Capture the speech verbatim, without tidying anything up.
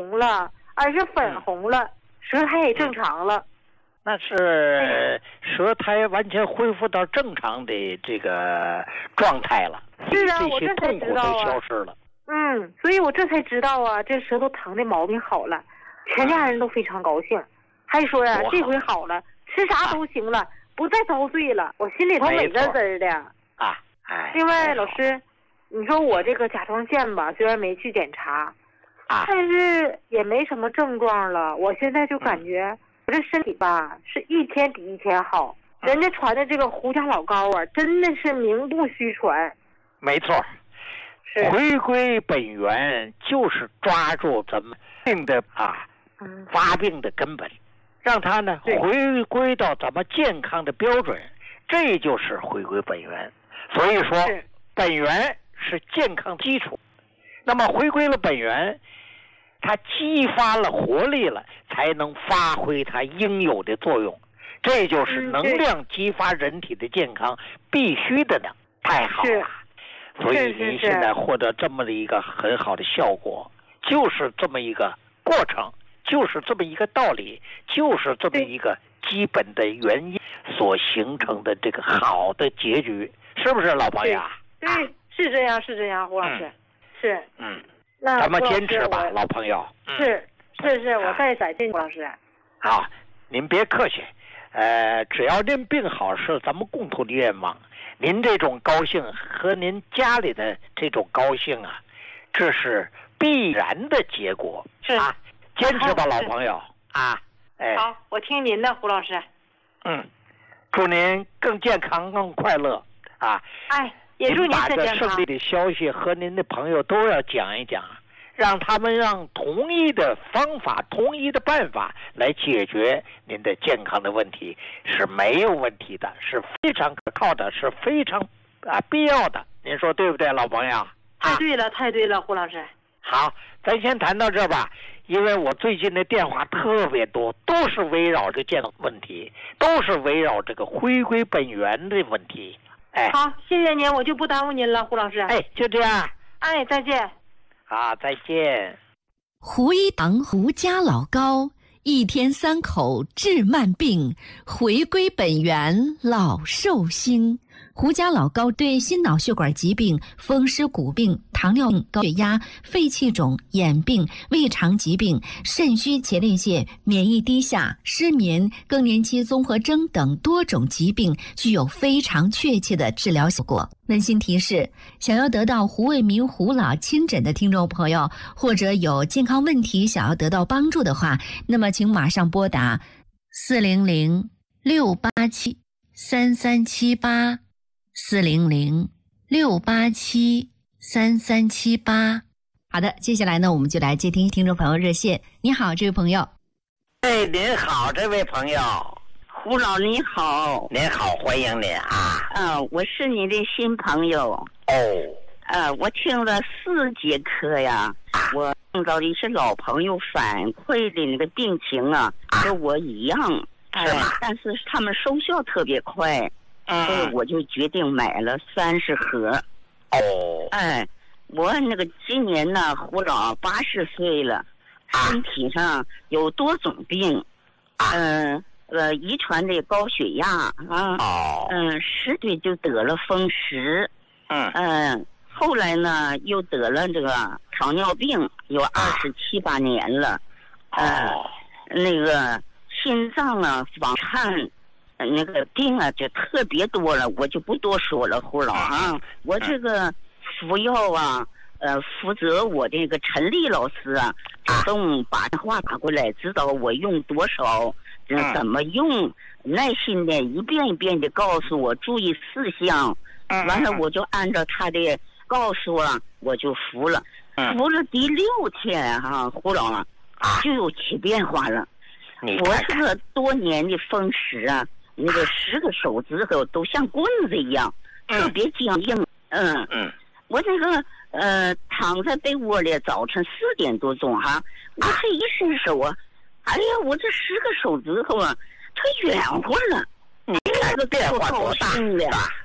红了，而是粉红了，舌苔也正常了。 那是舌苔完全恢复到正常的这个状态了， 是啊， 这些痛苦都消失了。 嗯，所以我这才知道啊，这舌头疼的毛病好了，全家人都非常高兴，还说呀、啊，这回好了，吃啥都行了，啊、不再遭罪了，我心里头美滋滋的啊。哎， 另外，老师，你说我这个甲状腺吧，虽然没去检查， 啊， 但是也没什么症状了。我现在就感觉我这身体吧，是一天比一天好。嗯、人家传的这个胡家老高啊，真的是名不虚传。 没错，回归本源就是抓住咱们病的啊、嗯、发病的根本，让它呢回归到咱们健康的标准，这就是回归本源。所以说，本源是健康基础。那么回归了本源，它激发了活力了，才能发挥它应有的作用。这就是能量激发人体的健康必须的呢。太好了！所以您现在获得这么的一个很好的效果，就是这么一个过程，就是这么一个道理，就是这么一个基本的原因所形成的这个好的结局。是不是老朋友？ 对，对，是这样，是这样，胡老师，嗯、是， 嗯， 那咱们坚持吧，老朋友。 是，是是，我再再见，胡老师。 好，您别客气，呃，只要您病好是咱们共同的愿望。您这种高兴和您家里的这种高兴啊，这是必然的结果。 是啊，坚持吧，老朋友啊！哎， 好，我听您的，胡老师。 嗯，祝您更健康、更快乐。啊， 哎，也祝您把这胜利的消息和您的朋友都要讲一讲，让他们让同一的方法、同一的办法来解决您的健康的问题是没有问题的，是非常可靠的，是非常啊必要的。您说对不对，老朋友？ 太对了，啊、太对了，胡老师。 好，咱先谈到这吧，因为我最近的电话特别多，都是围绕着健康问题，都是围绕这个回归本源的问题。哎， 好，谢谢您，我就不耽误您了，胡老师。 哎，就这样。 哎，再见。 好，再见。 胡一堂胡家老高，一天三口治慢病，回归本源老寿星。胡家老高对心脑血管疾病、风湿骨病、糖尿病、高血压、肺气肿、眼病、胃肠疾病、肾虚前列腺、免疫低下、失眠、更年期综合征等多种疾病具有非常确切的治疗效果。温馨提示：想要得到胡卫民胡老亲诊的听众朋友，或者有健康问题想要得到帮助的话，那么请马上拨打四零零六八七三三七八。四零零六八七三三七八。好的，接下来呢，我们就来接听听众朋友热线。你好，这位朋友。 哎，您好，这位朋友。 胡老你好。 您好，欢迎您啊。 啊，我是你的新朋友。 哦。 呃，我听了四节课呀，啊、我碰到的是老朋友反馈的那个病情啊，啊和我一样。 是吗、 呃？但是他们收效特别快。 嗯， 所以我就决定买了三十盒。 哦， 哎，我那个今年呢，胡老八十岁了，身体上有多种病，嗯 呃, 呃，遗传的高血压啊， 哦， 嗯，十岁就得了风湿， 嗯嗯，后来呢又得了这个糖尿病，有二十七八年了，呃， 哦， 那个心脏啊房颤。那个病啊就特别多了，我就不多说了，胡老啊，我这个服药啊，呃，负责我这个陈丽老师啊，主动把电话打过来，知道我用多少，呃、怎么用，耐心的一遍一遍的告诉我注意事项，完了我就按照他的告诉啊，我就服了，服了第六天哈、啊，胡老啊，就有起变化了，我这个多年的风湿啊。那个十个手指头都像棍子一样，特别僵硬。嗯嗯， 我那个呃躺在被窝里，早晨四点多钟哈，我这一伸手啊，哎呀，我这十个手指头啊，它圆乎了。 你看这变化多大！